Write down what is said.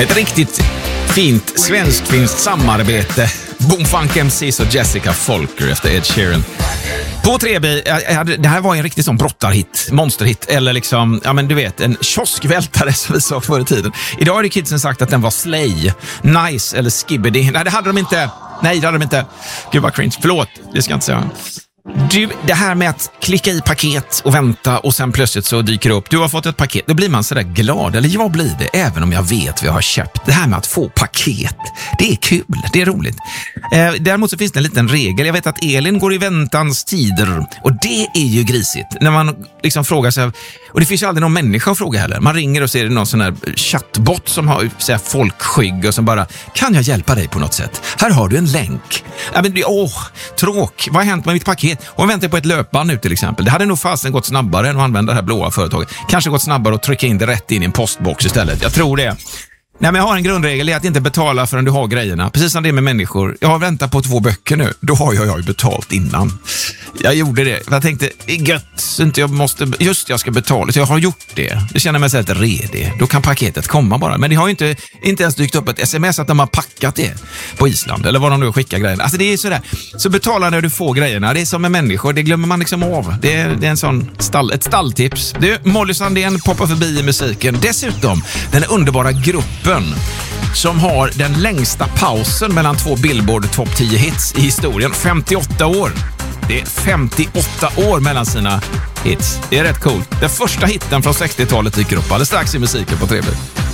Ett riktigt fint svensk-finskt samarbete. Boomfunk MCs och Jessica Folker efter Ed Sheeran. På 3B, det här var en riktig sån brottarhit, monsterhit, eller liksom, ja men du vet, en kioskvältare som vi sa förr i tiden. Idag har det kidsen sagt att den var Slay, Nice eller Skibbity. Nej, det hade de inte. Nej, det hade de inte. Gud vad cringe, förlåt, det ska jag inte säga. Du, det här med att klicka i paket och vänta och sen plötsligt så dyker det upp. Du har fått ett paket, då blir man sådär glad. Eller jag blir det, även om jag vet vad jag har köpt. Det här med att få paket, det är kul, det är roligt. Däremot så finns det en liten regel. Jag vet att Elin går i väntans tider. Och det är ju grisigt. När man liksom frågar sig, och det finns ju aldrig någon människa att fråga heller. Man ringer och ser det någon sån här chattbot som har så här, folkskygg och som bara, kan jag hjälpa dig på något sätt? Här har du en länk. Ja, men, tråk, vad har hänt med mitt paket? Och väntar på ett löpband nu till exempel. Det hade nog fasen gått snabbare än att använda det här blåa företaget. Kanske gått snabbare att trycka in det rätt in i en postbox istället. Jag tror det. Nej, men jag har en grundregel i att inte betala förrän du har grejerna. Precis som det är med människor. Jag har väntat på 2 böcker nu. Då har jag ju betalt innan. Jag gjorde det. Jag tänkte, gött, inte jag måste, just jag ska betala. Så jag har gjort det. Det känner mig så lite redig. Då kan paketet komma bara. Men det har ju inte ens dykt upp ett sms att de har packat det på Island. Eller vad de nu skickar grejerna. Alltså det är sådär. Så betala när du får grejerna. Det är som med människor. Det glömmer man liksom av. Det är en sån ett stalltips. Du, Molly Sandén poppar förbi i musiken. Dessutom, den underbara gruppen som har den längsta pausen mellan 2 Billboard Top 10 hits i historien. 58 år. Det är 58 år mellan sina hits. Det är rätt coolt. Den första hitten från 60-talet dyker upp alldeles strax i musiken på 3B.